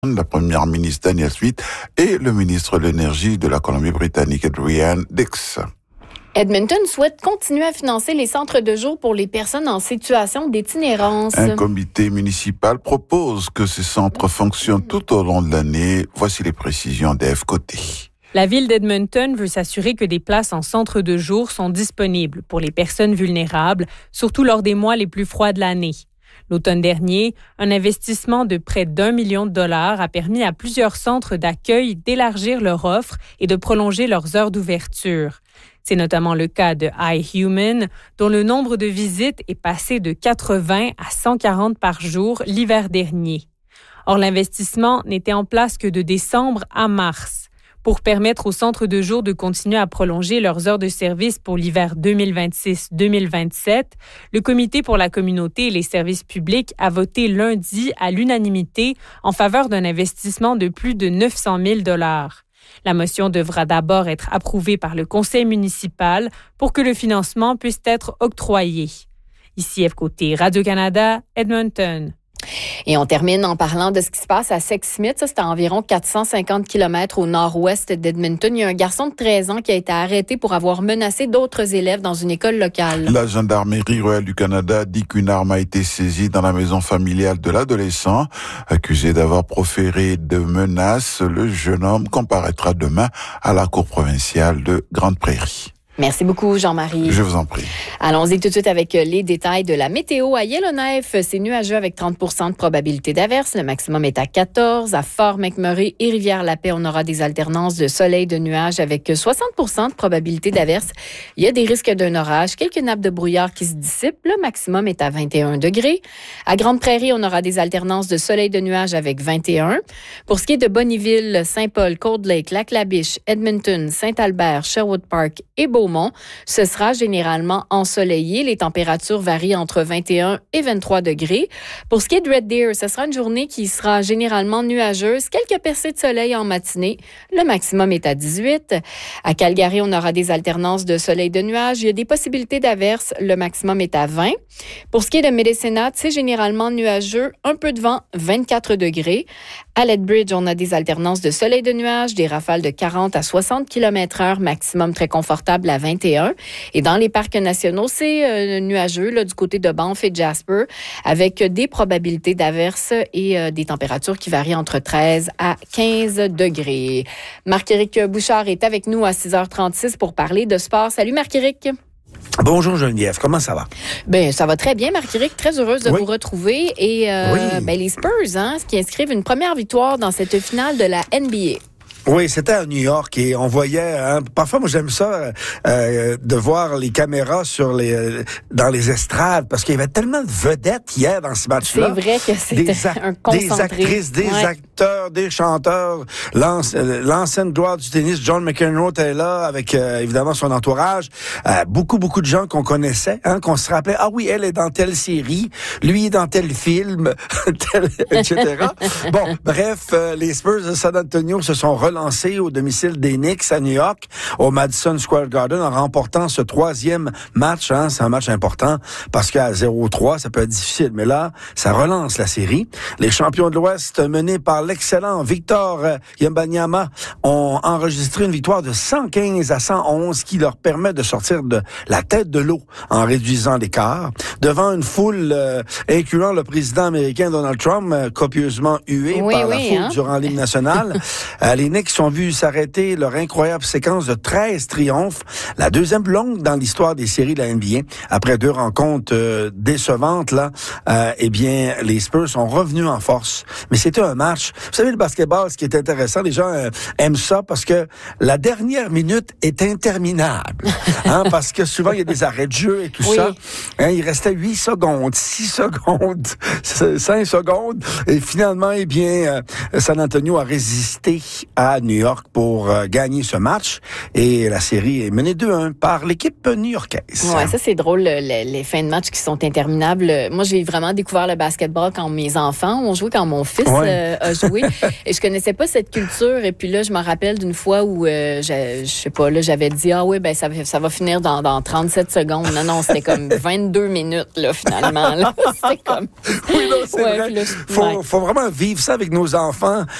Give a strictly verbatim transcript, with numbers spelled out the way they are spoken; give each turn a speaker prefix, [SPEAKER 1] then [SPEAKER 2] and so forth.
[SPEAKER 1] la première ministre Danielle Smith et le ministre de l'Énergie de la Colombie-Britannique, Adrian Dix.
[SPEAKER 2] Edmonton souhaite continuer à financer les centres de jour pour les personnes en situation d'itinérance.
[SPEAKER 1] Un comité municipal propose que ces centres fonctionnent tout au long de l'année. Voici les précisions d'Ève Côté.
[SPEAKER 3] La ville d'Edmonton veut s'assurer que des places en centre de jour sont disponibles pour les personnes vulnérables, surtout lors des mois les plus froids de l'année. L'automne dernier, un investissement de près d'un million de dollars a permis à plusieurs centres d'accueil d'élargir leur offre et de prolonger leurs heures d'ouverture. C'est notamment le cas de iHuman, dont le nombre de visites est passé de quatre-vingts à cent quarante par jour l'hiver dernier. Or, l'investissement n'était en place que de décembre à mars. Pour permettre aux centres de jour de continuer à prolonger leurs heures de service pour l'hiver deux mille vingt-six deux mille vingt-sept, le Comité pour la communauté et les services publics a voté lundi à l'unanimité en faveur d'un investissement de plus de neuf cent mille dollars. La motion devra d'abord être approuvée par le conseil municipal pour que le financement puisse être octroyé. Ici Ève Côté, Radio-Canada, Edmonton.
[SPEAKER 2] Et on termine en parlant de ce qui se passe à Sexsmith. Ça, c'est à environ quatre cent cinquante kilomètres au nord-ouest d'Edmonton. Il y a un garçon de treize ans qui a été arrêté pour avoir menacé d'autres élèves dans une école locale.
[SPEAKER 1] La Gendarmerie royale du Canada dit qu'une arme a été saisie dans la maison familiale de l'adolescent. Accusé d'avoir proféré de menaces, le jeune homme comparaîtra demain à la Cour provinciale de Grande Prairie.
[SPEAKER 2] Merci beaucoup, Jean-Marie.
[SPEAKER 1] Je vous en prie.
[SPEAKER 2] Allons-y tout de suite avec les détails de la météo. À Yellowknife, c'est nuageux avec trente pour cent de probabilité d'averse. Le maximum est à quatorze. À Fort-McMurray et Rivière-la-Paix, on aura des alternances de soleil, de nuages avec soixante pour cent de probabilité d'averse. Il y a des risques d'un orage, quelques nappes de brouillard qui se dissipent. Le maximum est à vingt et un degrés. À Grande Prairie, on aura des alternances de soleil, de nuages avec vingt et un. Pour ce qui est de Bonnyville, Saint-Paul, Cold Lake, Lac-la-Biche, Edmonton, Saint-Albert, Sherwood Park et Beaumont, ce sera généralement ensoleillé. Les températures varient entre vingt et un et vingt-trois degrés. Pour ce qui est de Red Deer, ce sera une journée qui sera généralement nuageuse. Quelques percées de soleil en matinée. Le maximum est à dix-huit. À Calgary, on aura des alternances de soleil et de nuages. Il y a des possibilités d'averse. Le maximum est à vingt. Pour ce qui est de Medicine Hat, c'est généralement nuageux. Un peu de vent, vingt-quatre degrés. À Lethbridge, on a des alternances de soleil et de nuages, des rafales de quarante à soixante kilomètres heure, maximum très confortable à vingt et un. Et dans les parcs nationaux, c'est euh, nuageux là, du côté de Banff et Jasper, avec des probabilités d'averse et euh, des températures qui varient entre treize à quinze degrés. Marc-Éric Bouchard est avec nous à six heures trente-six pour parler de sport. Salut Marc-Éric.
[SPEAKER 4] Bonjour Geneviève, comment ça va?
[SPEAKER 2] Ben ça va très bien, Marc-Éric, très heureuse de oui. vous retrouver. Et euh, oui. ben, les Spurs, hein, qui inscrivent une première victoire dans cette finale de la N B A.
[SPEAKER 4] Oui, c'était à New York et on voyait, hein, parfois moi j'aime ça, euh, de voir les caméras sur les euh, dans les estrades parce qu'il y avait tellement de vedettes hier dans ce match-là.
[SPEAKER 2] C'est vrai que c'était
[SPEAKER 4] des a-
[SPEAKER 2] un concentré.
[SPEAKER 4] Des actrices, des
[SPEAKER 2] ouais.
[SPEAKER 4] acteurs, des chanteurs. L'anci- l'ancienne gloire du tennis, John McEnroe, était là avec euh, évidemment son entourage. Euh, beaucoup, beaucoup de gens qu'on connaissait, hein, qu'on se rappelait. Ah oui, elle est dans telle série, lui est dans tel film, tel, et cetera. Bon, bref, euh, les Spurs de San Antonio se sont lancé au domicile des Knicks à New York, au Madison Square Garden, en remportant ce troisième match. Hein, c'est un match important parce qu'à zéro trois, ça peut être difficile. Mais là, ça relance la série. Les champions de l'Ouest, menés par l'excellent Victor Wembanyama, ont enregistré une victoire de cent quinze à cent onze qui leur permet de sortir de la tête de l'eau en réduisant l'écart. Devant une foule euh, incluant le président américain Donald Trump, euh, copieusement hué
[SPEAKER 2] oui,
[SPEAKER 4] par
[SPEAKER 2] oui,
[SPEAKER 4] la foule
[SPEAKER 2] hein?
[SPEAKER 4] durant l'hymne national. euh, les Knicks ont vu s'arrêter leur incroyable séquence de treize triomphes, la deuxième longue dans l'histoire des séries de la N B A. Après deux rencontres euh, décevantes, là, euh, eh bien, les Spurs sont revenus en force. Mais c'était un match. Vous savez, le basketball, ce qui est intéressant, les gens euh, aiment ça parce que la dernière minute est interminable. Hein, parce que souvent, il y a des arrêts de jeu et tout
[SPEAKER 2] oui.
[SPEAKER 4] ça. Hein, il restait huit secondes, six secondes, cinq secondes. Et finalement, eh bien, euh, San Antonio a résisté à New York pour euh, gagner ce match. Et la série est menée deux un par l'équipe new-yorkaise.
[SPEAKER 2] Ouais, ça, c'est drôle, les, les fins de match qui sont interminables. Moi, j'ai vraiment découvert le basketball quand mes enfants ont joué, quand mon fils ouais. euh, a jouer. Et je connaissais pas cette culture. Et puis là, je me rappelle d'une fois où, euh, je, je sais pas, là, j'avais dit, ah oui, ben ça, ça va finir dans, dans trente-sept secondes. Non, non, c'était comme vingt-deux minutes, là, finalement. Là. C'était comme...
[SPEAKER 4] Oui, non, c'est
[SPEAKER 2] ouais,
[SPEAKER 4] vrai.
[SPEAKER 2] Là,
[SPEAKER 4] faut,
[SPEAKER 2] ouais.
[SPEAKER 4] faut vraiment vivre ça avec nos enfants.